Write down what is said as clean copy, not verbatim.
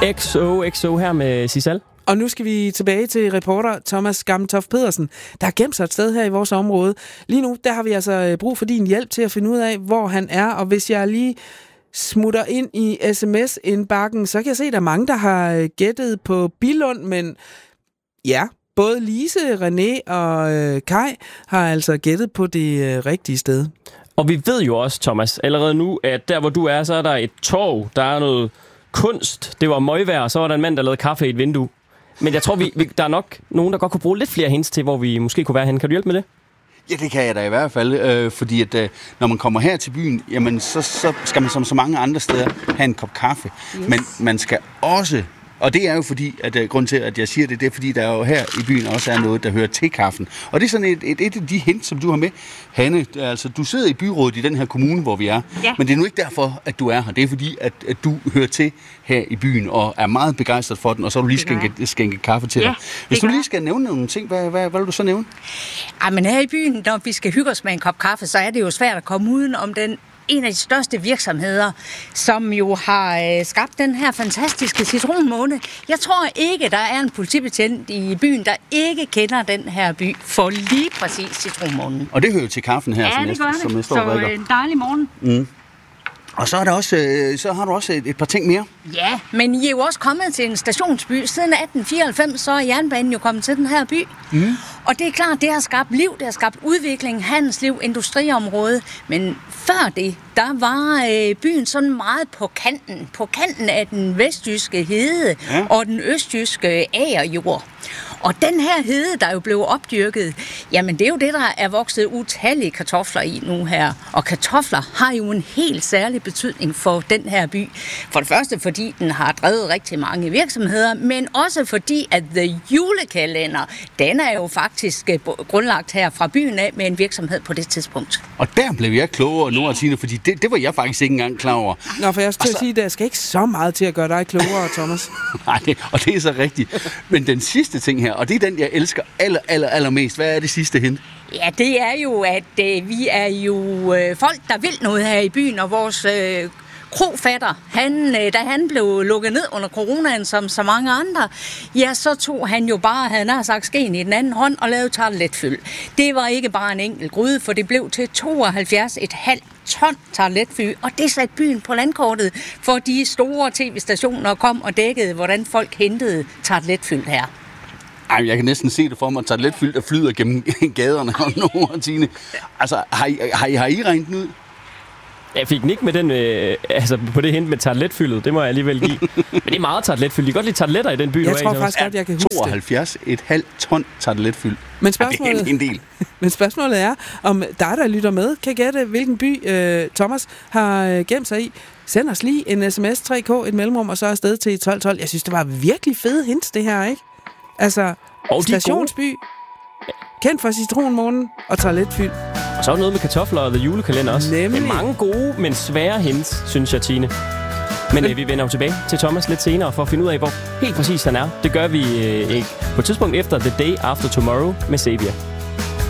XOXO her med Sisal. Og nu skal vi tilbage til reporter Thomas Gammeltoft Pedersen, der har gemt sig et sted her i vores område. Lige nu, der har vi altså brug for din hjælp til at finde ud af, hvor han er. Og hvis jeg lige smutter ind i sms-indbakken, så kan jeg se, at der er mange, der har gættet på Billund, men ja, både Lise, René og Kai har altså gættet på det rigtige sted. Og vi ved jo også, Thomas, allerede nu, at der hvor du er, så er der et torv, der er noget kunst, det var møgvejr, og så var der en mand, der lavede kaffe i et vindue. Men jeg tror, der er nok nogen, der godt kunne bruge lidt flere hints til, hvor vi måske kunne være henne. Kan du hjælpe med det? Ja, det kan jeg da i hvert fald, fordi at, når man kommer her til byen, jamen, så skal man som så mange andre steder have en kop kaffe. Yes. Men man skal også, og det er jo fordi, at grund til, at jeg siger det, det er fordi, der jo her i byen også er noget, der hører til kaffen. Og det er sådan et af de hints, som du har med, Hanne. Altså, du sidder i byrådet i den her kommune, hvor vi er. Ja. Men det er nu ikke derfor, at du er her. Det er fordi, at du hører til her i byen og er meget begejstret for den, og så vil du lige skænke kaffe til dig. Hvis du lige skal nævne nogle ting, hvad vil du så nævne? Men her i byen, når vi skal hygge os med en kop kaffe, så er det jo svært at komme uden om en af de største virksomheder, som jo har skabt den her fantastiske citronmåne. Jeg tror ikke, der er en politibetjent i byen, der ikke kender den her by for lige præcis citronmånen. Og det hører jo til kaffen her, som jeg står og drikker. Så en dejlig morgen. Mm. Og så, så har du også et par ting mere. Ja, men I er jo også kommet til en stationsby. Siden 1894, så er jernbanen jo kommet til den her by. Mm. Og det er klart, det har skabt liv, det har skabt udvikling, handelsliv, industriområde. Men før det, der var byen sådan meget på kanten af den vestjyske hede og den østjyske agerjord. Og den her hede, der jo blev opdyrket, jamen det er jo det, der er vokset utallige kartofler i nu her. Og kartofler har jo en helt særlig betydning for den her by. For det første, fordi den har drevet rigtig mange virksomheder, men også fordi, at The Julekalender, den er jo faktisk grundlagt her fra byen af med en virksomhed på det tidspunkt. Og der blev jeg klogere nu, Tine, fordi det var jeg faktisk ikke engang klar over. Nå, for jeg skal sige, at der skal ikke så meget til at gøre dig klogere, Thomas. Nej, og det er så rigtigt. Men den sidste ting her, og det er den, jeg elsker allermest. Hvad er det sidste hint? Ja, det er jo, at vi er jo folk, der vil noget her i byen, og vores krofatter, da han blev lukket ned under coronaen som så mange andre, ja, så tog han jo bare, havde nær sagt skeen i den anden hånd og lavede tarteletfyld. Det var ikke bare en enkelt gryde, for det blev til 72,5 ton tarteletfyld, og det satte byen på landkortet, for de store tv-stationer kom og dækkede, hvordan folk hentede tarteletfyld her. Ej, jeg kan næsten se det for mig, at tarteletfyld, der flyder gennem gaderne om nogle, Tine. Altså, har I regnet den ud? Jeg fik ikke med den, på det hint med tarteletfyldet, det må jeg alligevel give. Men det er meget tarteletfyldt. De kan godt lide tarteletter i den by. Jeg tror faktisk godt, jeg kan huske 72,5 ton tarteletfyld. Men spørgsmålet, det er en del. Men spørgsmålet er, om dig, der lytter med, kan gætte, hvilken by Thomas har gemt sig i. Send os lige en sms, 3K, et mellemrum, og så afsted til 1212. Jeg synes, det var virkelig fede hints, det her, ikke? Altså, stationsby, kendt for citronmånen og tarteletfyld. Og så er noget med kartofler og The Julekalender også. Nemlig. Det er mange gode, men svære hints, synes jeg, Tine. Men vi vender jo tilbage til Thomas lidt senere for at finde ud af, hvor helt præcis han er. Det gør vi på et tidspunkt efter The Day After Tomorrow med Xavier.